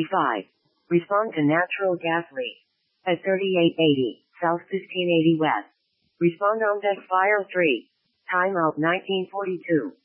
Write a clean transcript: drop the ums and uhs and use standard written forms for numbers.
5. Respond to natural gas leak. At 3880 South 1580 West. Respond on deck fire 3. Timeout 1942.